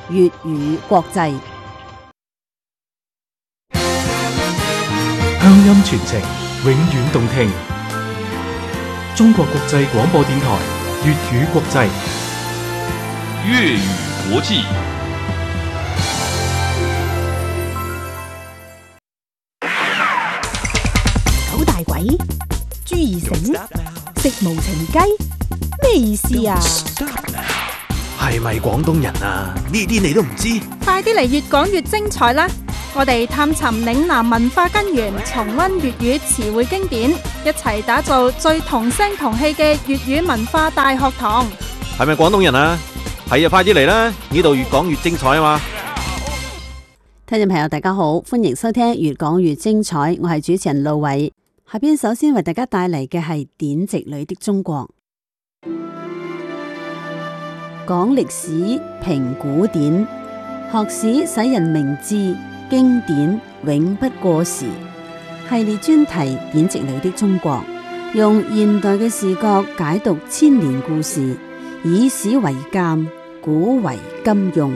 粵語國際， 鄉音傳情，永遠動聽。中國國際廣播電台粵語國際， 粵語國際。 九大簋、朱二繩、食無情雞，咩意思啊？ 係咪廣東人啊？呢啲你都唔知？ 快啲嚟越講越精彩啦！我哋探尋嶺南文化根源，重溫粵語詞彙經典，一齊打造最同聲同氣嘅粵語文化大學堂。 係咪廣東人啊？係啊，快啲嚟啦！呢度越講越精彩啊嘛！ 聽眾朋友大家好，歡迎收聽越講越精彩，我係主持人路偉。下邊首先為大家帶嚟嘅係典籍裏的中國。講歷史，評古典，學史使人明智，經典永不過時。系列專題典籍裏的中國，用現代嘅視角解讀千年故事，以史為鑑，古為今用。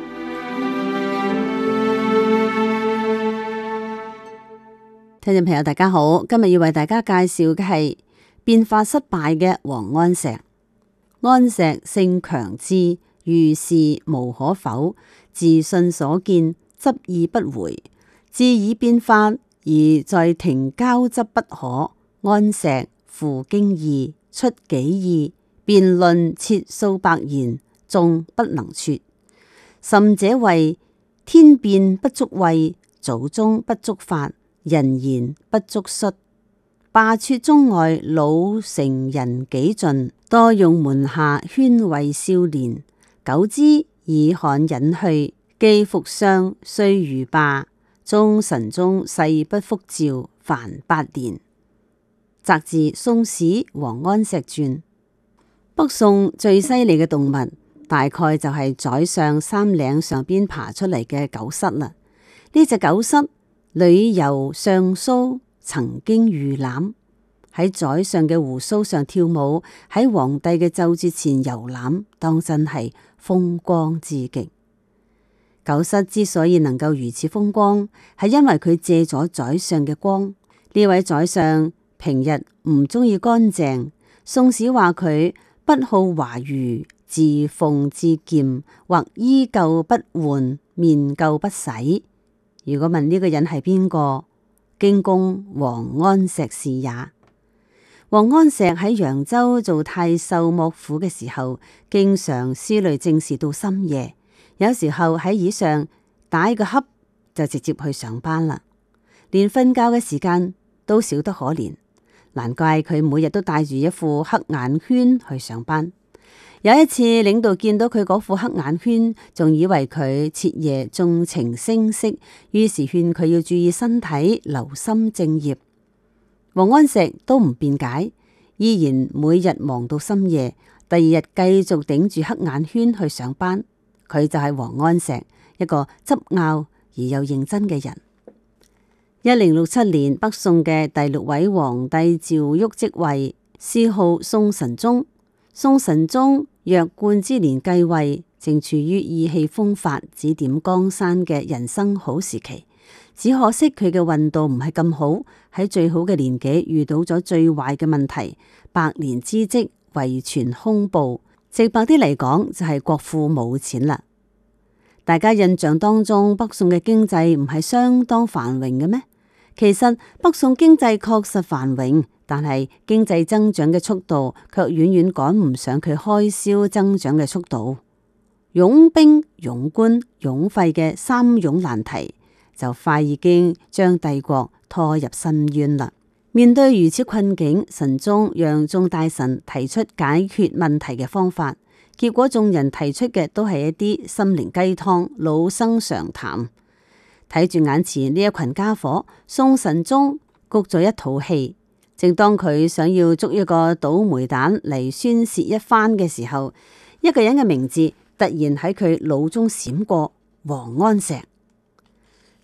聽眾朋友大家好，今日要為大家介紹嘅係變法失敗嘅王安石。安石性強志，遇事無可否，自信所見，執意不回，自以變法而在庭交執不可。安石負經義，出己意，辯論切數百言，眾不能說。甚者謂天變不足畏，祖宗不足法，人言不足率。罷黜中外老成人幾盡，多用門下圈慰少年。久之以罕隱去，既復相雖如罷。終神宗誓不復詔，凡8年。摘自《宋史王安石傳》。北宋最犀利嘅動物，大概就係宰相衫領上邊爬出嚟嘅狗虱啦。呢隻狗虱旅遊上蘇，曾經遇攬，喺宰相嘅鬍鬚上跳舞，喺皇帝嘅奏折前遊覽，當真係風光至極。狗虱之所以能夠如此風光，係因為佢借咗宰相嘅光。呢位宰相平日唔中意乾淨，宋史話佢不好華臾，自奉至儉，或衣垢不換，面垢不洗。如果問呢個人係邊個？京公王安石是也。王安石喺揚州做太守幕府嘅時候，經常思慮政事到深夜，有時候喺椅上打一個瞌就直接去上班啦，連瞓覺嘅時間都少得可憐。難怪佢每日都戴住一副黑眼圈去上班。有一次領導見到佢嗰副黑眼圈，仲以為佢徹夜縱情聲色，於是勸佢要注意身體，留心正業。王安石都唔辯解，依然每日忙到深夜，第二日繼續頂住黑眼圈去上班。佢就係王安石，一個執拗而又認真嘅人。1067年，北宋嘅第6位皇帝趙煜即位，謚號宋神宗。宋神宗弱冠之年繼位，正處於意氣風發、指點江山嘅人生好時期。只可惜佢嘅運道唔係咁好，喺最好嘅年紀遇到咗最壞嘅問題，百年之績遺傳凶暴。直白啲嚟講，就係國庫冇錢啦。大家印象當中，北宋嘅經濟唔係相當繁榮嘅咩？其實北宋經濟確實繁榮，但係經濟增長嘅速度卻遠遠趕唔上佢開銷增長嘅速度。擁兵、擁官、擁費嘅三擁難題，就快已經將帝國拖入深淵啦。面對如此困境，神宗讓眾大臣提出解決問題嘅方法，結果眾人提出嘅都係一啲心靈雞湯、老生常談。睇住眼前呢一群家伙，宋神宗谷咗一肚氣。正當佢想要捉一個倒霉蛋嚟宣洩一番嘅時候，一個人嘅名字突然喺佢腦中閃過：王安石。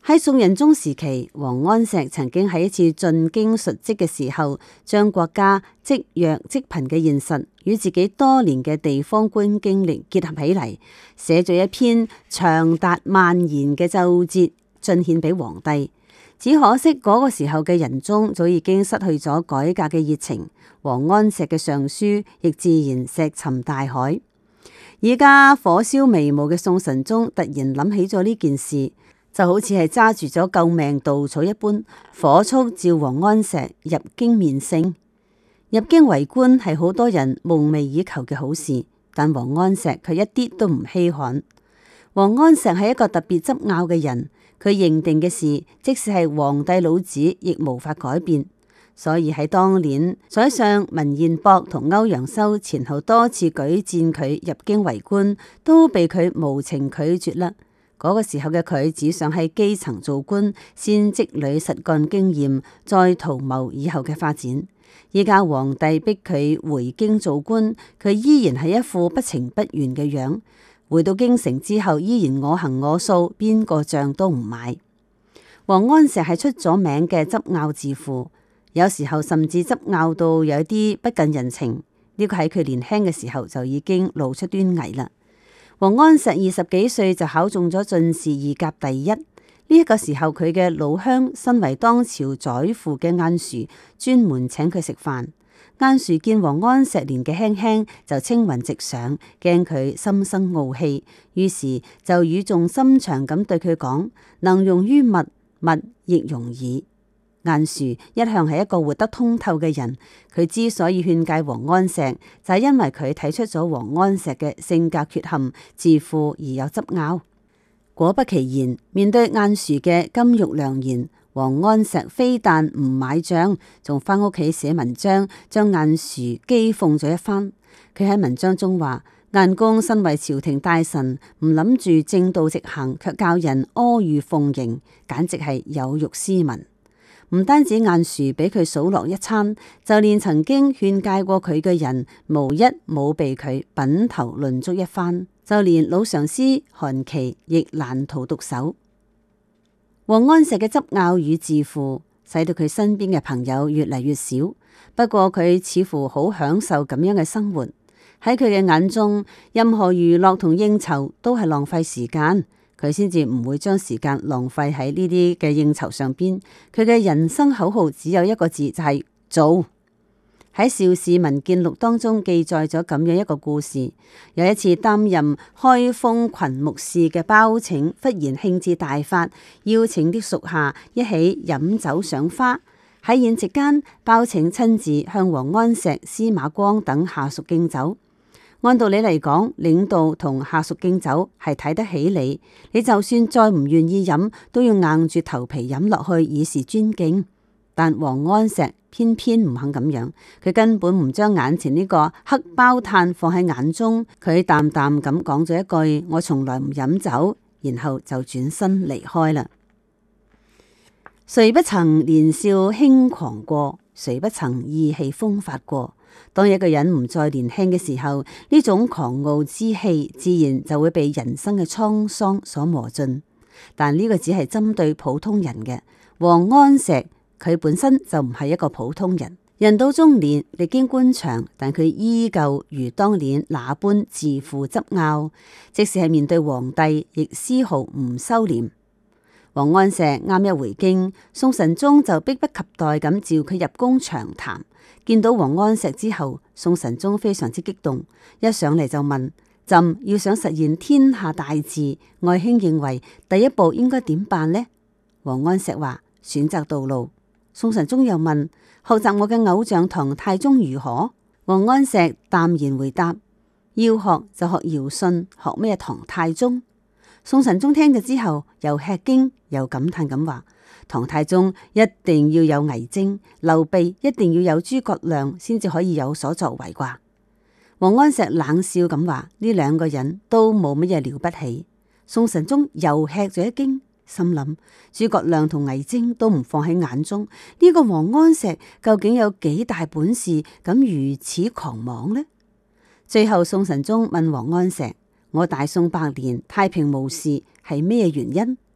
喺宋仁宗時期，王安石曾經喺一次進京述職嘅時候，將國家積弱積貧嘅現實與自己多年嘅地方官經歷結合起嚟，寫咗一篇長達萬言嘅奏摺進獻俾皇帝。只可惜嗰個時候嘅仁宗早已經失去咗改革嘅熱情，王安石嘅上書亦自然石沉大海。而家火燒眉毛嘅宋神宗突然諗起咗呢件事，就好似係揸住咗救命稻草一般，火速召王安石入京面聖。入京為官係好多人夢寐以求嘅好事，但王安石卻一啲都唔稀罕。王安石係一個特別執拗嘅人，佢認定嘅事，即使係皇帝老子亦無法改變。所以喺當年，宰相文彥博同歐陽修前後多次舉薦佢入京為官，都被佢無情拒絕啦。嗰個時候嘅佢只想喺基層做官，先積累實幹經驗，再圖謀以後嘅發展。依家皇帝逼佢回京做官，佢依然係一副不情不願嘅樣。回到京城之後，依然我行我素，邊個賬都唔買。王安石係出咗名嘅執拗自負，有時候甚至執拗到有啲不近人情。呢個喺佢年輕嘅時候就已經露出端倪啦。王安石20幾歲就考中咗進士二甲第一，呢一個時候佢嘅老鄉身為當朝宰父嘅晏殊專門請佢食飯。晏殊見王安石年紀輕輕就青雲直上，驚佢心生傲氣，於是就語重心長咁對佢講：能容於物，物亦容矣。晏殊一向係一個活得通透嘅人，佢之所以勸誡王安石，就係因為佢睇出咗王安石嘅性格缺陷，自負而有執拗。果不其然，面對晏殊嘅金玉良言，王安石非但唔買賬，仲翻屋企寫文章，將晏殊譏諷咗一番。佢喺文章中話：晏公身為朝廷大臣，唔諗住正道直行，卻教人阿諛奉迎，簡直係有辱斯文。唔單止晏殊俾佢數落一餐，就連曾經勸誡過佢嘅人，無一冇被佢品頭論足一番。就連老上司韓琦亦難逃毒手。王安石嘅執拗與自負，使到佢身邊嘅朋友越嚟越少。不過佢似乎好享受咁樣嘅生活。喺佢嘅眼中，任何娛樂同應酬都係浪費時間。佢先至唔會將時間浪費喺呢啲嘅應酬上邊。佢嘅人生口號只有一個字，就係做。喺邵氏文見錄當中記載咗咁樣一個故事。有一次擔任開封群牧事嘅包拯忽然興致大發，邀請啲屬下一起飲酒賞花。喺宴席間，包拯親自向王安石、司馬光等下屬敬酒。按道理嚟講，領導同下屬敬酒係睇得起你，你就算再唔願意飲，都要硬住頭皮飲落去以示尊敬。但王安石偏偏唔肯咁樣，佢根本唔將眼前呢個黑包炭放喺眼中，佢淡淡咁講咗一句：我從來唔飲酒，然後就轉身離開啦。誰不曾年少輕狂過？誰不曾意氣風發過？當一個人唔再年輕嘅時候，呢種狂傲之氣自然就會被人生嘅滄桑所磨盡。但呢個只係針對普通人嘅。王安石佢本身就唔係一個普通人，人到中年歷經官場，但佢依舊如當年那般自負執拗，即使係面對皇帝，亦絲毫唔收斂。王安石啱一回京，宋神宗就迫不及待咁召佢入宮長談。見到王安石之後，宋神宗非常之激動，一上嚟就問：朕要想實現天下大治，愛卿認為第一步應該點辦呢？王安石話：選擇道路。宋神宗又問：學習我嘅偶像唐太宗如何？王安石淡然回答：要學就學堯舜，學咩唐太宗？宋神宗聽咗之後，又吃驚又感嘆咁話：唐太宗一定要有魏徵，劉備一定要有諸葛亮，先至可以有所作為啩？王安石冷笑咁話：呢兩個人都冇乜嘢了不起。宋神宗又吃咗一驚，心諗諸葛亮同魏徵都唔放喺眼中，呢個王安石究竟有幾大本事，咁如此狂妄呢？最後宋神宗問王安石：我大宋百年太平無事係咩原因？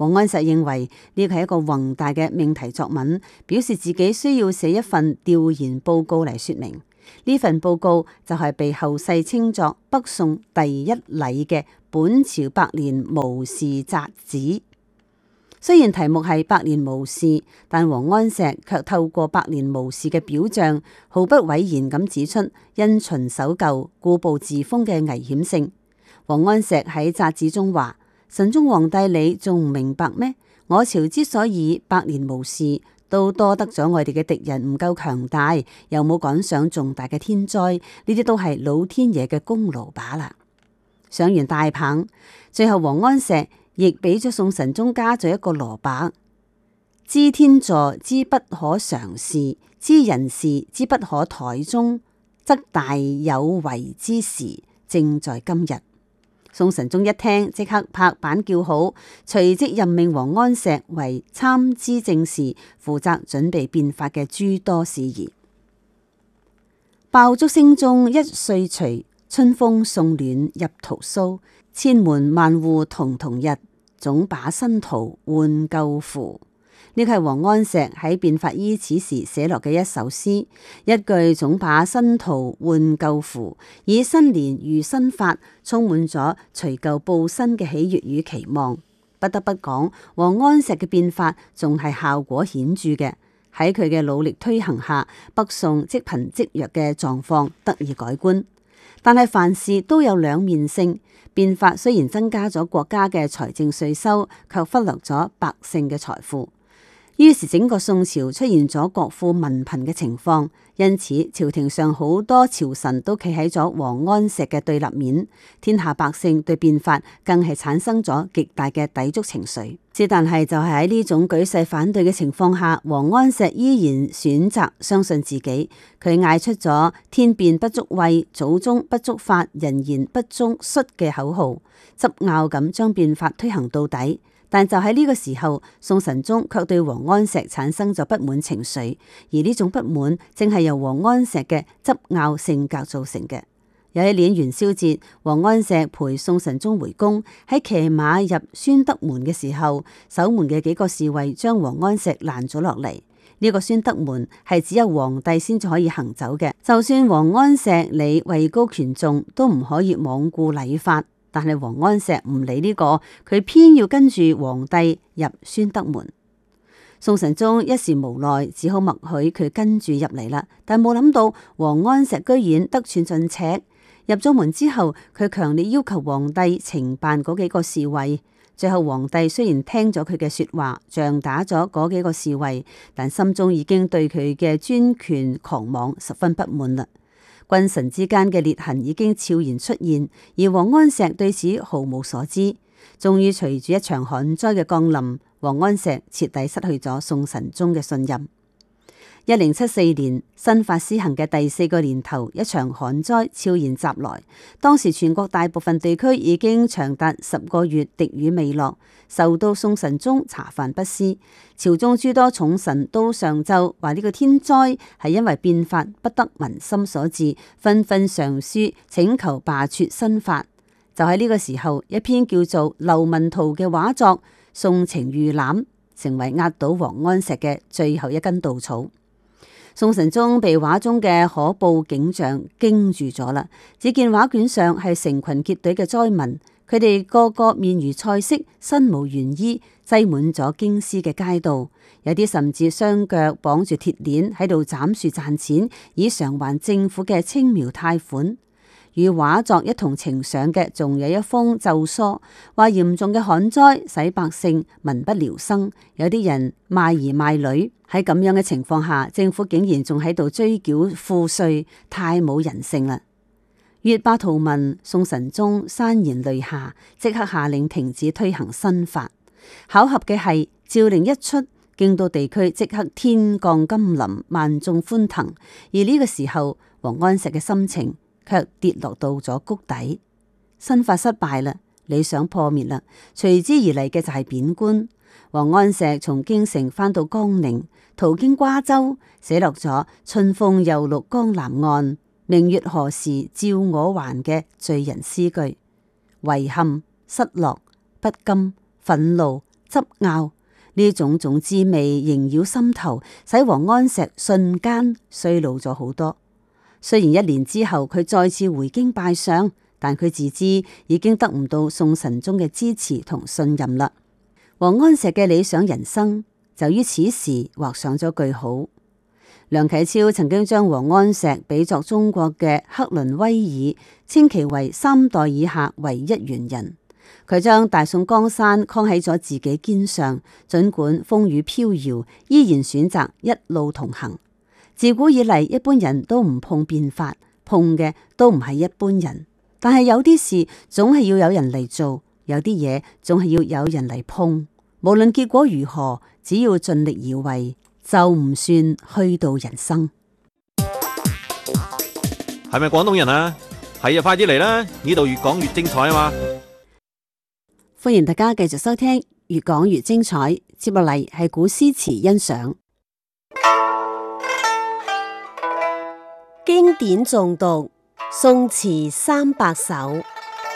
王安石認為呢個係一個宏大嘅命題作文，表示自己需要寫一份調研報告嚟說明。呢份報告就係被後世稱作北宋第一禮嘅《本朝百年無事雜誌》。雖然題目係百年無事，但王安石卻透過百年無事嘅表象，毫不諱言咁指出因循守舊、固步自封嘅危險性。王安石喺雜誌中話：神宗皇帝你仲唔明白咩？我朝之所以百年無事，都多得咗我哋嘅敵人唔夠強大，又冇趕上重大嘅天災，呢啲都係老天爺嘅功勞把啦。上完大棒，最後王安石亦俾咗宋神宗加咗一個蘿蔔：知天助之不可常事，知人事之不可怠終，則大有為之時，正在今日。宋神宗一聽，即刻拍板叫好，隨即任命王安石為參知政事，負責準備變法嘅諸多事宜。爆竹聲中一歲除，春風送暖入屠蘇。千門萬戶曈曈日，總把新圖換舊符。呢個係王安石喺變法伊始時寫落嘅一首詩，一句總把新圖換舊符，以新年如新法，充滿咗除舊布新嘅喜悅與期望。不得不講，王安石嘅變法仲係效果顯著嘅。喺佢嘅努力推行下，北宋積貧積弱嘅狀況得以改觀。但係凡事都有兩面性，變法雖然增加咗國家嘅財政稅收，卻忽略咗百姓嘅財富。於是整個宋朝出現咗國富民貧嘅情況，因此朝廷上好多朝臣都企喺咗王安石嘅對立面，天下百姓對變法更係產生咗極大嘅抵觸情緒。之但係就係喺呢種舉世反對嘅情況下，王安石依然選擇相信自己，佢嗌出咗天變不足畏，祖宗不足法，人言不足恤嘅口號，執拗咁將變法推行到底。但就喺呢個時候，宋神宗卻對王安石產生咗不滿情緒，而呢種不滿正係由王安石嘅執拗性格造成嘅。有一年元宵節，王安石陪宋神宗回宮，喺騎馬入宣德門嘅時候，守門嘅幾個侍衛將王安石攔咗落嚟。呢個宣德門係只有皇帝先至可以行走嘅，就算王安石你位高權重，都唔可以罔顧禮法。但係王安石唔理呢個，佢偏要跟住皇帝入宣德門。宋神宗一時無奈，只好默許佢跟住入嚟啦。但冇諗到王安石居然得寸進尺，入咗門之後，佢強烈要求皇帝懲辦嗰幾個侍衛。最後皇帝雖然聽咗佢嘅說話，杖打咗嗰幾個侍衛，但心中已經對佢嘅專權狂妄十分不滿啦。君臣之間嘅裂痕已經悄然出現，而王安石對此毫無所知。終於隨住一場旱災嘅降臨，王安石徹底失去咗宋神宗嘅信任。1074年新法施行嘅第4個年頭，一場旱災悄然襲來。當時全國大部分地區已經長達10個月滴雨未落，受到宋神宗茶飯不思。朝中諸多重臣都上奏話呢個天災係因為變法不得民心所致，紛紛上書請求罷黜新法。就喺呢個時候，一篇叫做《流民圖》嘅畫作《宋情遇覽》成為壓倒王安石嘅最後一根稻草。宋神宗被畫中嘅可怖景象驚住咗啦！只見畫卷上係成群結隊嘅災民，佢哋個個面如菜色，身無懸衣，擠滿咗京師嘅街道，有啲甚至雙腳綁住鐵鏈喺度斬樹賺錢，以償還政府嘅青苗貸款。與畫作一同呈上嘅，仲有一封奏疏，話嚴重嘅旱災使百姓民不聊生，有啲人賣兒賣女。喺咁樣嘅情況下，政府竟然仲喺度追繳賦稅，太冇人性啦！閱罷圖文，宋神宗潸然淚下，即刻下令停止推行新法。巧合嘅係，詔令一出，京都地區即刻天降甘霖，萬眾歡騰。而呢個時候，王安石嘅心情卻跌落到咗谷底。新法失敗啦，理想破滅啦，隨之而嚟嘅就係貶官。王安石從京城返到江寧，途經瓜州，寫落咗春風又綠江南岸，明月何時照我還嘅罪人詩句。遺憾、失落、不甘、憤怒、 執拗，呢種種滋味縈繞心頭，使王安石瞬間衰老咗好多。雖然1年之後佢再次回京拜相，但佢自知已經得唔到宋神宗嘅支持同信任啦。王安石嘅理想人生就於此時畫上咗句號。梁啟超曾經將王安石比作中國嘅克倫威爾，稱其為3代以下唯一完人。佢將大宋江山扛喺咗自己肩上，儘管風雨飄搖，依然選擇一路同行。自古以嚟，一般人都唔碰變法，碰嘅都唔係一般人。但係有啲事總係要有人嚟做，有啲嘢總係要有人嚟碰。無論結果如何，只要盡力而為，就唔算虛度人生。 係咪廣東人啊？係啊，快啲嚟啦！呢度越講越精彩啊嘛！ 歡迎大家繼續收聽，越講越精彩。接落嚟係古詩詞欣賞。 經典誦讀，宋詞300首。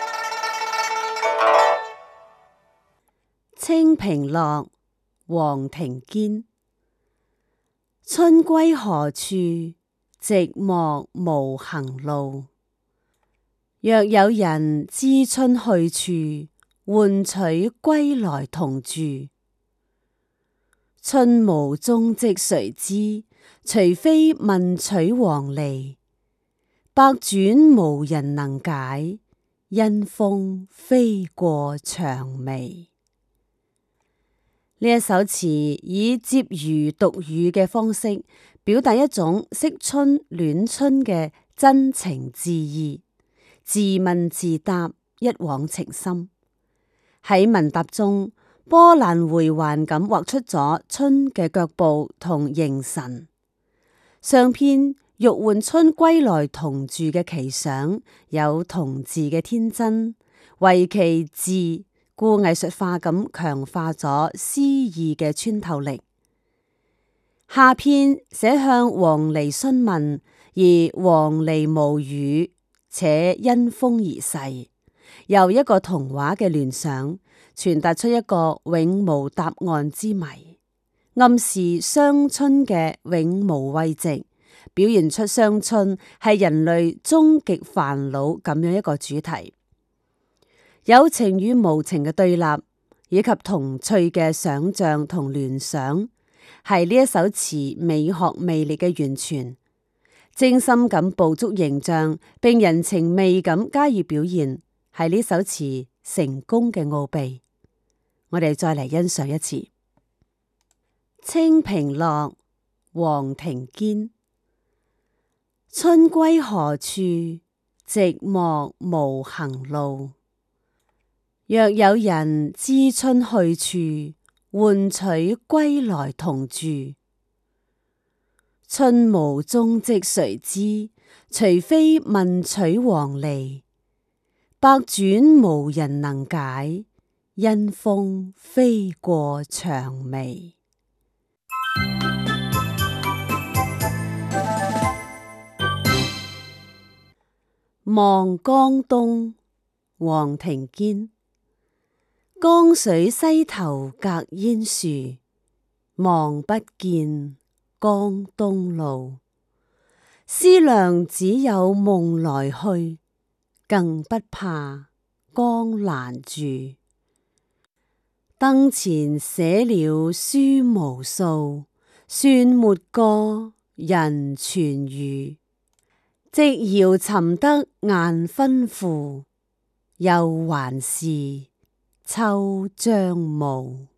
清平樂，黃庭堅。春歸何處？寂寞無行路。若有人知春去處，喚取歸來同住。春無蹤跡誰知？除非問取黃鸝。百轉無人能解，因風飛過薔薇。呢一首詞以接魚讀語嘅方式，表達一種惜春戀春嘅真情摯意，自問自答，一往情深。喺問答中，波瀾回環咁畫出咗春嘅腳步同形神。上篇欲喚春歸來同住嘅奇想，有同字嘅天真，為其字，故藝術化咁強化咗詩意嘅穿透力。下篇寫向黃鸝詢問，而黃鸝無語，且因風而逝，由一個童話嘅聯想，傳達出一個永無答案之謎，暗示傷春嘅永無慰藉，表現出傷春係人類終極煩惱咁樣一個主題。有情與無情嘅對立，以及童趣嘅想象同聯想，係呢一首詞美學魅力嘅源泉。精心咁捕捉形象，並人情味咁加以表現，係呢首詞成功嘅奧秘。我哋再嚟欣賞一次《清平樂》黃庭堅。春歸何處？寂寞無行路。若有人知春去處，喚取歸來同住。春無蹤跡誰知？除非問取黃鸝。百轉無人能解，因風飛過薔薇。望江東，黃庭堅。江水西頭隔煙樹，望不見江東路。思量只有夢來去，更不怕江難住。燈前寫了書無數，算沒個人傳語。夕遙尋得雁分付，又還是秋將暮。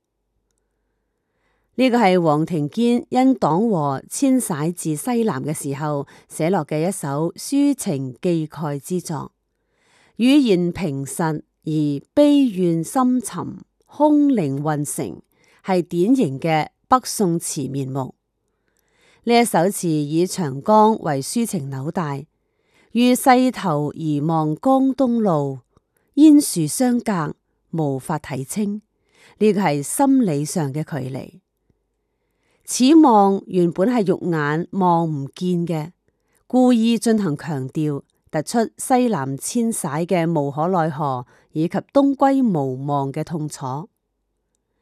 呢個係黃庭堅因黨和遷徙至西南嘅時候寫落嘅一首抒情寄慨之作，語言平實而悲怨深沉，空靈混成，係典型嘅北宋詞面目。呢一首詞以長江為抒情紐帶，於西頭而望江東路，煙樹相隔，無法睇清。呢個係心理上嘅距離。此望原本係肉眼望唔見嘅，故意進行強調，突出西南遷徙嘅無可奈何，以及東歸無望嘅痛楚。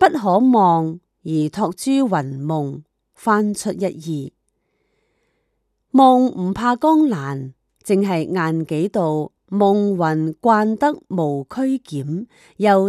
不可望而託諸雲夢，翻出一意。夢唔怕江難，正係硬幾度夢魂慣得無拘檢，又